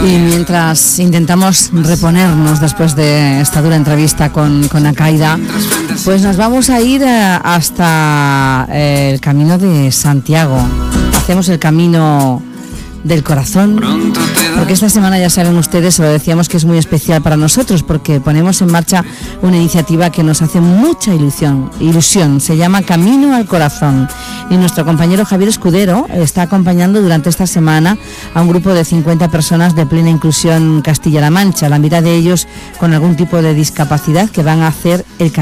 Y mientras intentamos reponernos después de esta dura entrevista con Akaida, pues nos vamos a ir hasta el Camino de Santiago. Hacemos el Camino del Corazón, porque esta semana, ya saben ustedes, se lo decíamos, que es muy especial para nosotros, porque ponemos en marcha una iniciativa que nos hace mucha ilusión. Se llama Camino al Corazón, y nuestro compañero Javier Escudero está acompañando durante esta semana a un grupo de 50 personas de Plena Inclusión Castilla-La Mancha, la mitad de ellos con algún tipo de discapacidad, que van a hacer el camino